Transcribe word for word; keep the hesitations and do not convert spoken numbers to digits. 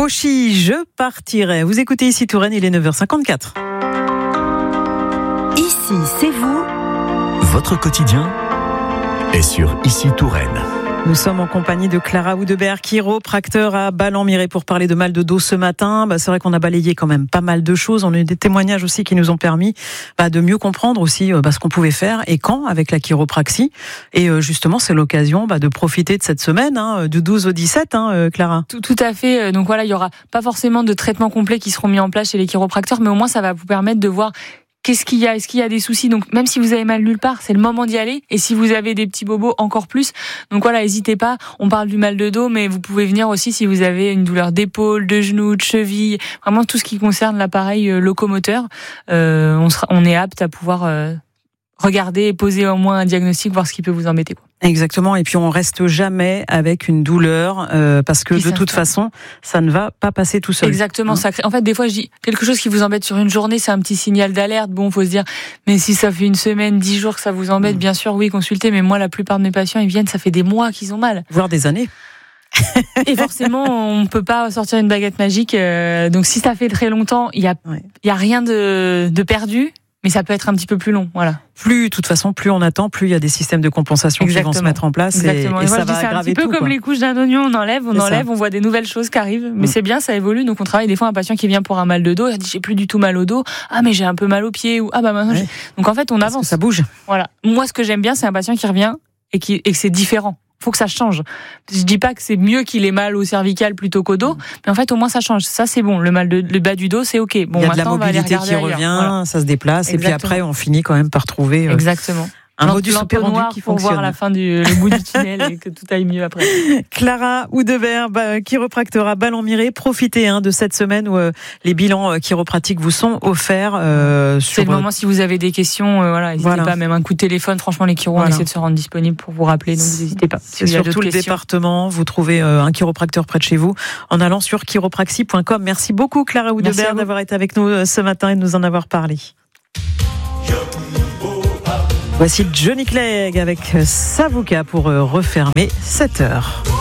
Cauchy, je partirai. Vous écoutez Ici Touraine, il est neuf heures cinquante-quatre. Ici, c'est vous. Votre quotidien est sur Ici Touraine. Nous sommes en compagnie de Clara Oudebert, chiropracteur à Ballon-Miré, pour parler de mal de dos ce matin. Bah, c'est vrai qu'on a balayé quand même pas mal de choses. On a eu des témoignages aussi qui nous ont permis bah, de mieux comprendre aussi bah, ce qu'on pouvait faire et quand avec la chiropraxie. Et euh, justement, c'est l'occasion bah, de profiter de cette semaine, hein, du douze au dix-sept, hein, euh, Clara. Tout, tout à fait. Donc voilà, il y aura pas forcément de traitements complets qui seront mis en place chez les chiropracteurs, mais au moins ça va vous permettre de voir qu'est-ce qu'il y a, est-ce qu'il y a des soucis. Donc même si vous avez mal nulle part, c'est le moment d'y aller. Et si vous avez des petits bobos, encore plus. Donc voilà, n'hésitez pas. On parle du mal de dos, mais vous pouvez venir aussi si vous avez une douleur d'épaule, de genoux, de cheville, vraiment tout ce qui concerne l'appareil locomoteur. Euh, on sera, on est apte à pouvoir euh, regarder et poser au moins un diagnostic, voir ce qui peut vous embêter, quoi. Exactement, et puis on reste jamais avec une douleur euh, parce que Qui de toute s'installe. façon, ça ne va pas passer tout seul. Exactement. Hein. Ça crée... En fait, des fois, je dis quelque chose qui vous embête sur une journée, c'est un petit signal d'alerte. Bon, faut se dire, mais si ça fait une semaine, dix jours que ça vous embête, mmh. bien sûr, oui, consultez. Mais moi, la plupart de mes patients, ils viennent, ça fait des mois qu'ils ont mal, voire des années. Et forcément, on peut pas sortir une baguette magique. Euh, donc, si ça fait très longtemps, il y a, ouais. il y a rien de, de perdu. Mais ça peut être un petit peu plus long, voilà. Plus, de toute façon, plus on attend, plus il y a des systèmes de compensation Exactement. qui vont se mettre en place. Exactement. Et, et, et moi, ça je dis, va c'est un aggraver petit peu tout, comme quoi. les couches d'un oignon, on enlève, on c'est enlève, ça. on voit des nouvelles choses qui arrivent. Mais mm. c'est bien, ça évolue. Donc on travaille des fois un patient qui vient pour un mal de dos, il dit j'ai plus du tout mal au dos. Ah mais j'ai un peu mal aux pieds ou ah bah maintenant. Ouais. J'ai... Donc en fait on Parce avance. que ça bouge. Voilà. Moi ce que j'aime bien, c'est un patient qui revient et qui et que c'est différent. Faut que ça change. Je dis pas que c'est mieux qu'il ait mal au cervical plutôt qu'au dos, mmh. mais en fait au moins ça change. Ça c'est bon. Le mal de le bas du dos c'est ok. Bon, il y a de la maintenant, mobilité qui ailleurs. revient, Voilà. ça se déplace Exactement. et puis après on finit quand même par trouver. Euh, Exactement. Un modus operandi qui pour fonctionne. Voir la fin du le bout du tunnel et que tout aille mieux après. Clara Oudebert, bah, chiropracteur à Ballon-Miré, profitez hein, de cette semaine où euh, les bilans euh, chiropratiques vous sont offerts. Euh, sur, c'est le moment si vous avez des questions, euh, voilà, n'hésitez voilà. pas, même un coup de téléphone. Franchement, les chiros, voilà. on essaie de se rendre disponible pour vous rappeler, donc n'hésitez pas. Si sur tout le questions. Département, vous trouvez euh, un chiropracteur près de chez vous en allant sur chiropraxie point com. Merci beaucoup Clara Oudebert d'avoir été avec nous euh, ce matin et de nous en avoir parlé. Voici Johnny Clegg avec Savuka pour refermer cette heure.